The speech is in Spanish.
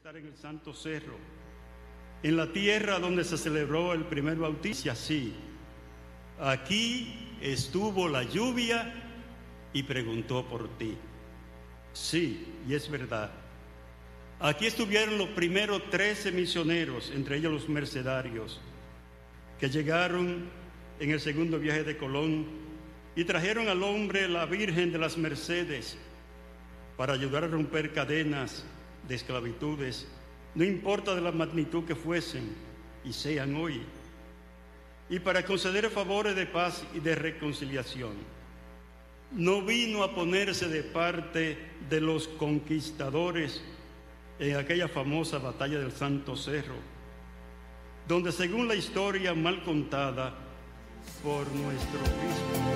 estar en el Santo Cerro, en la tierra donde se celebró el primer bautismo. Sí, aquí estuvo la lluvia y preguntó por ti. Sí, y es verdad. Aquí estuvieron los primeros 13 misioneros, entre ellos los mercedarios, que llegaron en el segundo viaje de Colón y trajeron al hombre la Virgen de las Mercedes para ayudar a romper cadenas de esclavitudes, no importa de la magnitud que fuesen y sean hoy, y para conceder favores de paz y de reconciliación. No vino a ponerse de parte de los conquistadores en aquella famosa batalla del Santo Cerro, donde según la historia mal contada por nuestro obispo